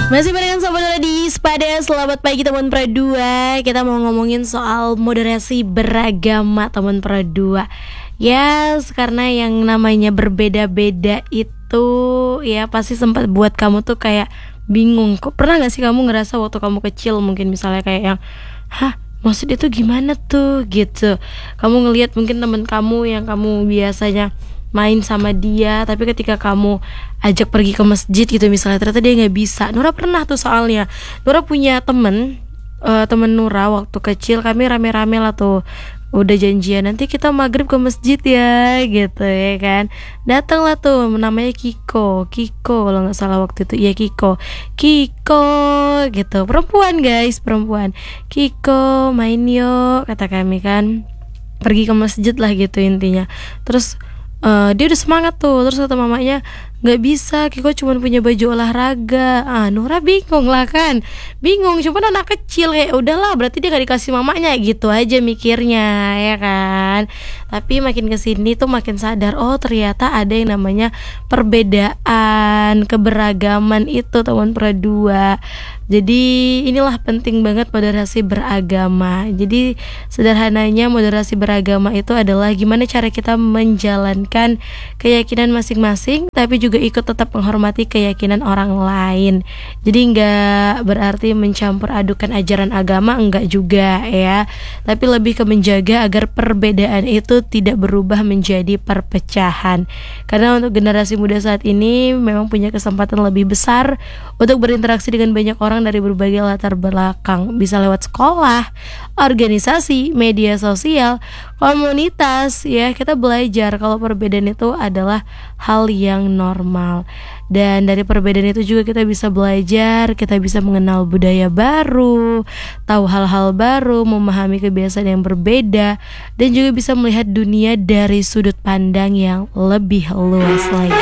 Masih barengan sama di Spada. Selamat pagi teman Pradua. Kita mau ngomongin soal moderasi beragama teman Pradua. Yes, karena yang namanya berbeda-beda itu ya pasti sempat buat kamu tuh kayak bingung. Kok pernah gak sih kamu ngerasa waktu kamu kecil mungkin misalnya kayak yang maksud itu gimana tuh gitu. Kamu ngelihat mungkin teman kamu yang kamu biasanya main sama dia, tapi ketika kamu ajak pergi ke masjid gitu misalnya, ternyata dia nggak bisa. Nura pernah tuh soalnya. Nura punya temen Nura waktu kecil, kami rame-rame lah tuh udah janjian nanti kita maghrib ke masjid ya gitu ya kan. Datanglah tuh namanya Kiko kalau nggak salah waktu itu. Iya Kiko gitu, perempuan guys, perempuan. Kiko main yuk kata kami kan, pergi ke masjid lah gitu intinya. Terus dia udah semangat tuh, terus kata mamanya nggak bisa, Kiko cuma punya baju olahraga. Nura bingung lah kan, cuman anak kecil kayak udahlah berarti dia gak dikasih mamanya gitu aja mikirnya ya kan. Tapi makin kesini tuh makin sadar, oh ternyata ada yang namanya perbedaan, keberagaman itu teman Pradua. Jadi inilah penting banget moderasi beragama. Jadi sederhananya moderasi beragama itu adalah gimana cara kita menjalankan keyakinan masing-masing, tapi juga ikut tetap menghormati keyakinan orang lain. Jadi nggak berarti mencampur adukan ajaran agama, enggak juga ya. Tapi lebih ke menjaga agar perbedaan itu tidak berubah menjadi perpecahan. Karena untuk generasi muda saat ini memang punya kesempatan lebih besar untuk berinteraksi dengan banyak orang dari berbagai latar belakang. Bisa lewat sekolah, organisasi, media sosial, komunitas ya. Kita belajar kalau perbedaan itu adalah hal yang normal. Dan dari perbedaan itu juga kita bisa belajar, kita bisa mengenal budaya baru, tahu hal-hal baru, memahami kebiasaan yang berbeda, dan juga bisa melihat dunia dari sudut pandang yang lebih luas lagi.